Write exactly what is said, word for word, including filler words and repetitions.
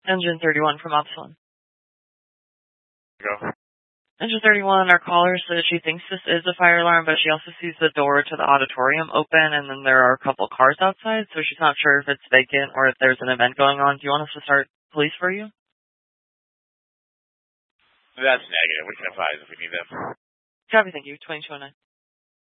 Engine thirty-one from Upsilon. Go. Engine thirty-one, our caller says she thinks this is a fire alarm, but she also sees the door to the auditorium open, and then there are a couple cars outside, so she's not sure if it's vacant or if there's an event going on. Do you want us to start police for you? That's negative. We can advise if we need them. Copy, thank you. twenty-two oh nine.